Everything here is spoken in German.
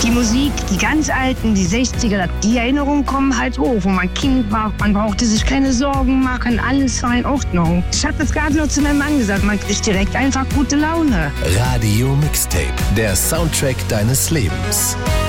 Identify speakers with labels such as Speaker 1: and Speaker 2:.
Speaker 1: Die Musik, die ganz alten, die 60er, die Erinnerungen kommen halt hoch. Wo man Kind war, man brauchte sich keine Sorgen machen, alles war in Ordnung. Ich habe das gerade noch zu meinem Mann gesagt, man kriegt direkt einfach gute Laune.
Speaker 2: Radio Mixtape, der Soundtrack deines Lebens.